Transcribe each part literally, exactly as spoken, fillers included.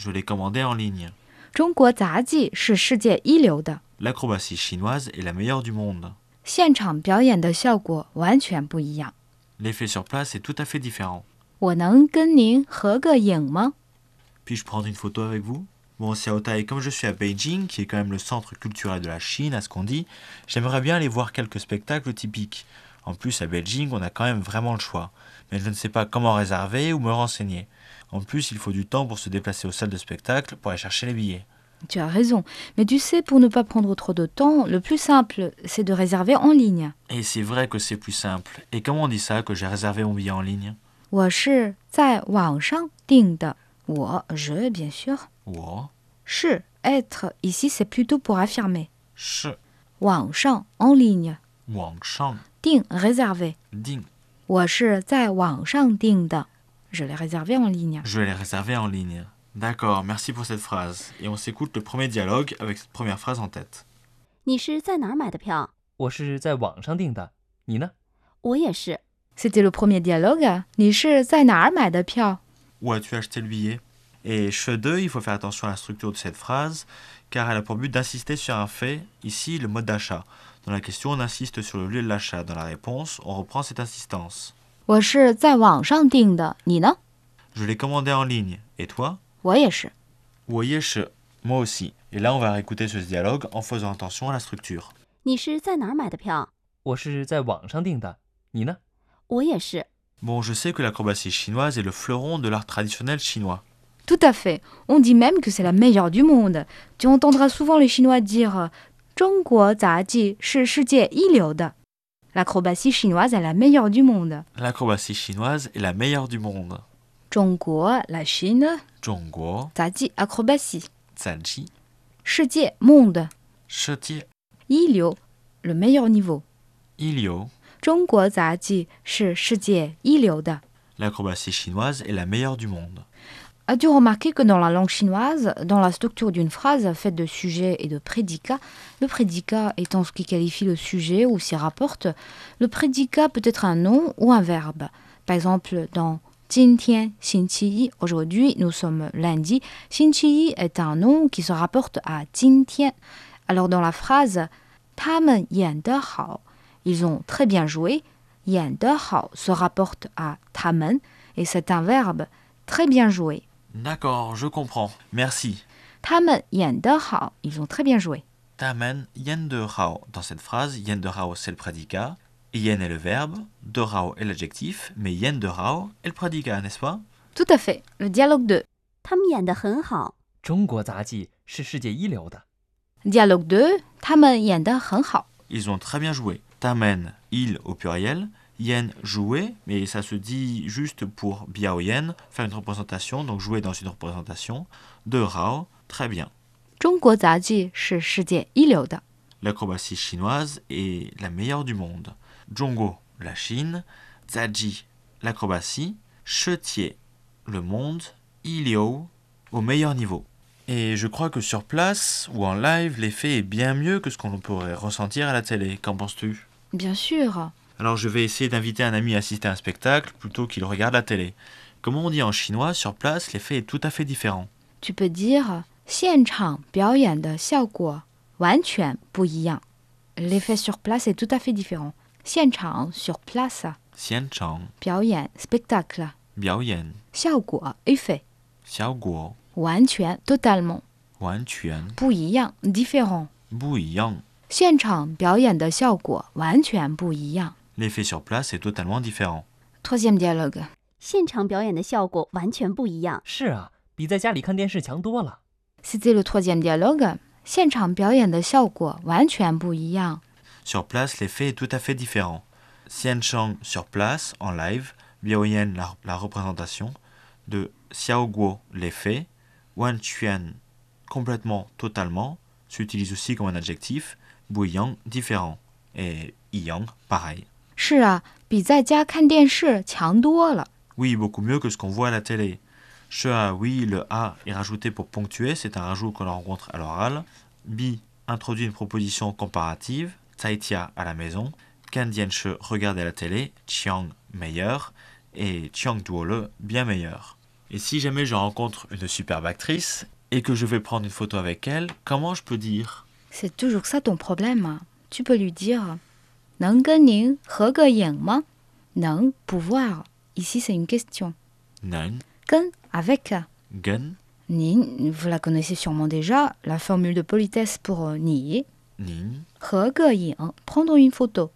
Je l'ai commandé en ligne. 中国杂技是世界一流的， L'acrobatie chinoise est la meilleure du monde. 现场表演的效果完全不一样。 L'effet sur place est tout à fait différent. 我能跟您合个影吗？ Puis-je prendre une photo avec vous? Bon, Xiaotai, comme je suis à Beijing, qui est quand même le centre culturel de la Chine, à ce qu'on dit, j'aimerais bien aller voir quelques spectacles typiques. En plus, à Beijing, on a quand même vraiment le choix. Mais je ne sais pas comment réserver ou me renseigner. En plus, il faut du temps pour se déplacer aux salles de spectacle pour aller chercher les billets. Tu as raison, mais tu sais, pour ne pas prendre trop de temps, le plus simple, c'est de réserver en ligne. Et c'est vrai que c'est plus simple. Et comment on dit ça, que j'ai réservé mon billet en ligne? 我是在网上订的。我 je bien sûr. 我是 être ici c'est plutôt pour affirmer. 是网上 en ligne. 网上订 réserver. 订。 我是在网上订的。Je l'ai réservé en ligne. Je vais les réserver en ligne. D'accord, merci pour cette phrase. Et on s'écoute le premier dialogue avec cette première phrase en tête. 你是在哪儿买的票？ 我是在网上订的，你呢？ 我也是。 C'était le premier dialogue. 你是在哪儿买的票？ Où as-tu acheté le billet? Et che deux, il faut faire attention à la structure de cette phrase, car elle a pour but d'insister sur un fait, ici le mode d'achat. Dans la question, on insiste sur le lieu de l'achat. Dans la réponse, on reprend cette insistance. 我是在网上订的，你呢？ Je l'ai commandé en ligne. Et toi? 我也是。 我也是. Moi aussi. Et là, on va réécouter ce dialogue en faisant attention à la structure. 你是在哪儿买的票？ 我是在网上订的，你呢？ 我也是。 Bon, je sais que l'acrobatie chinoise est le fleuron de l'art traditionnel chinois. Tout à fait. On dit même que c'est la meilleure du monde. Tu entendras souvent les Chinois dire « 中国杂技是世界一流的。” L'acrobatie chinoise est la meilleure du monde. L'acrobatie chinoise est la meilleure du monde. 中国 la Chine. 中国杂技 acrobatie. 杂技世界 monde. 世界一流 le meilleur niveau. 一流中国杂技是世界一流的。 L'acrobatie chinoise est la meilleure du monde. As-tu remarqué que dans la langue chinoise, dans la structure d'une phrase faite de sujet et de prédicat, le prédicat étant ce qui qualifie le sujet ou s'y rapporte, le prédicat peut être un nom ou un verbe. Par exemple, dans 今天星期一, aujourd'hui nous sommes lundi, 星期一 est un nom qui se rapporte à 今天. Alors dans la phrase 他们演得好, ils ont très bien joué, 演得好 se rapporte à 他们 et c'est un verbe très bien joué. D'accord, je comprends. Merci. 他们演得好 ils ont très bien joué. 他们演得好. Dans cette phrase, 演得好 c'est le prédicat, yen est le verbe, 得好 est l'adjectif, mais 演得好 est le prédicat, n'est-ce pas? Tout à fait. Le dialogue deux. 他们演得很好。 中国杂技是世界一流的。 Dialogue deux. 他们演得很好. Ils ont très bien joué. Tamen, il au pluriel, yen jouer, mais ça se dit juste pour biao yen, faire une représentation, donc jouer dans une représentation. De rao, très bien. 中国杂技是世界一流的. L'acrobatie chinoise est la meilleure du monde. Zhongguo, la Chine, Zaji, l'acrobatie, Chetier, le monde, Iliu, au meilleur niveau. Et je crois que sur place ou en live, l'effet est bien mieux que ce qu'on pourrait ressentir à la télé. Qu'en penses-tu? Bien sûr. Alors je vais essayer d'inviter un ami à assister à un spectacle plutôt qu'il regarde la télé. Comme on dit en chinois, sur place, l'effet est tout à fait différent. Tu peux dire 现场表演的效果完全不一样. L'effet sur place est tout à fait différent. 现场 sur place. Xianchang, 表演 spectacle. biaoyan, 效果 effet. xiaoguo, 完全 totalement. wanquan, 不一样 différent. buyang. 现场表演的效果完全不一样. L'effet sur place est totalement différent. Troisième dialogue. 现场表演的效果完全不一样。 是啊，比在家里看电视强多了。 C'était le troisième dialogue. 现场表演的效果完全不一样. Sur place, l'effet est tout à fait différent. Xianchang sur place, en live, biaoyan, la, la représentation, de xiaoguo, l'effet, wanquan, complètement, totalement, s'utilise aussi comme un adjectif, buyang, différent, et yang, pareil. 是啊，比在家看电视强多了. Oui, beaucoup mieux que ce qu'on voit à la télé. Che, oui, le a est rajouté pour ponctuer, c'est un rajout qu'on rencontre à l'oral. Bi introduit une proposition comparative, Taitia à la maison, Kandienche regarde à la télé, Chiang meilleur, et Chiang Duole bien meilleur. Et si jamais je rencontre une superbe actrice et que je vais prendre une photo avec elle, comment je peux dire? C'est toujours ça ton problème. Tu peux lui dire « 能跟您合个影吗？ » 能 pouvoir. Ici, c'est une question. Nan, 跟 avec. gun, Nin, vous la connaissez sûrement déjà, la formule de politesse pour euh, ni. nin, 合个影, prendre une photo.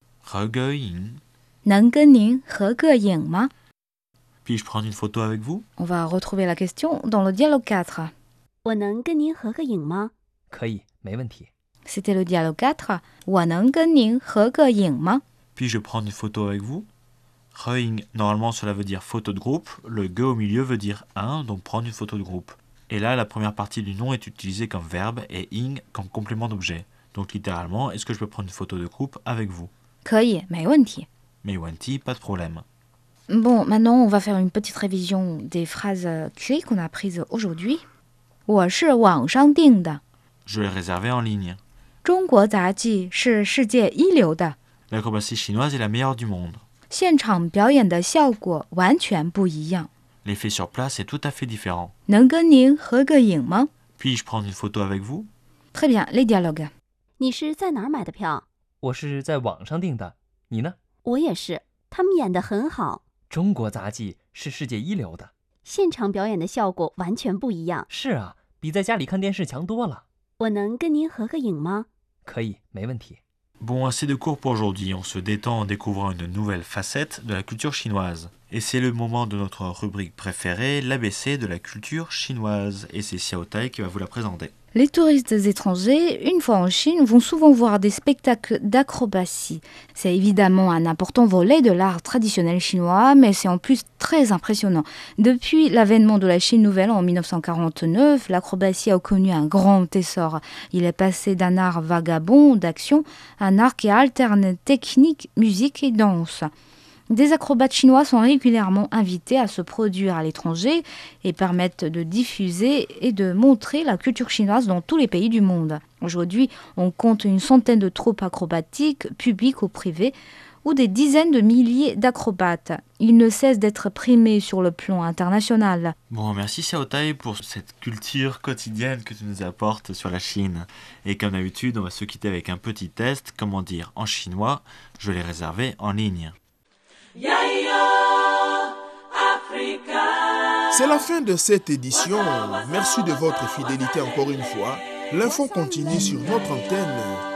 reguein. 能跟您合个影吗? Puis-je prendre une photo avec vous? On va retrouver la question dans le dialogue quatre. 我能跟您合个影吗？ 可以，没问题。 C'était le dialogue quatre. 我能跟您合个影吗? Puis-je prendre une photo avec vous? Reing, normalement cela veut dire photo de groupe. Le ge au milieu veut dire un, donc prendre une photo de groupe. Et là, la première partie du nom est utilisée comme verbe et ing comme complément d'objet. Donc littéralement, est-ce que je peux prendre une photo de groupe avec vous? 可以，没问题. Mais Wanti, pas de problème. Bon, maintenant, on va faire une petite révision des phrases euh, clés qu'on a apprises aujourd'hui. 我是网上订的. Je l'ai réservé en ligne. 中国杂技是世界一流的. L'acrobatie chinoise est la meilleure du monde. 现场表演的效果完全不一样. L'effet sur place est tout à fait différent. 能跟您合个影吗? Puis-je prendre une photo avec vous? Très bien, les dialogues. 你是在哪儿买的票？ 我是在网上订的，你呢？ 我也是，他们演得很好， 中国杂技是世界一流的。 现场表演的效果完全不一样。 是啊，比在家里看电视强多了。 我能跟您合个影吗？ 可以，没问题。 Bon, assez de cours pour aujourd'hui. On se détend en découvrant une nouvelle facette de la culture chinoise. Et c'est le moment de notre rubrique préférée, l'A B C de la culture chinoise. Et c'est Xiao Tai qui va vous la présenter. Les touristes étrangers, une fois en Chine, vont souvent voir des spectacles d'acrobatie. C'est évidemment un important volet de l'art traditionnel chinois, mais c'est en plus très impressionnant. Depuis l'avènement de la Chine nouvelle en mille neuf cent quarante-neuf, l'acrobatie a connu un grand essor. Il est passé d'un art vagabond d'action à un art qui alterne technique, musique et danse. Des acrobates chinois sont régulièrement invités à se produire à l'étranger et permettent de diffuser et de montrer la culture chinoise dans tous les pays du monde. Aujourd'hui, on compte une centaine de troupes acrobatiques, publiques ou privées, ou des dizaines de milliers d'acrobates. Ils ne cessent d'être primés sur le plan international. Bon, merci Xiao Tai pour cette culture quotidienne que tu nous apportes sur la Chine. Et comme d'habitude, on va se quitter avec un petit test. Comment dire en chinois? Je l'ai réservé en ligne. C'est la fin de cette édition. Merci de votre fidélité encore une fois. L'info continue sur notre antenne